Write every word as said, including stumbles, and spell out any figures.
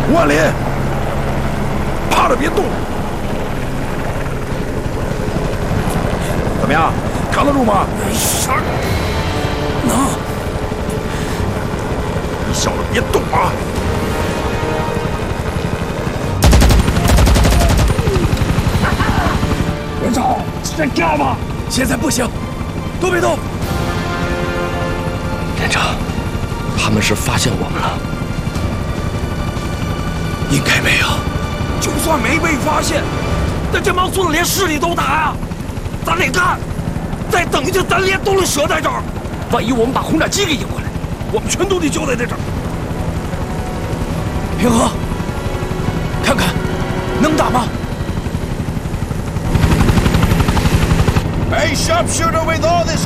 万林，趴着别动。怎么样，扛得住吗？ 没事儿，能。 你小子别动啊！ 连长，在干嘛？ 现在不行，都别动。 连长，他们是发现我们了。 应该没有。 就算没被发现，那这帮孙子连尸体都打呀！咱得干，再等下去咱连都得折在这儿。万一我们把轰炸机给引回来，我们全都得交代在这儿。 平和，看看能打吗 ？Hey, sharpshooter with all this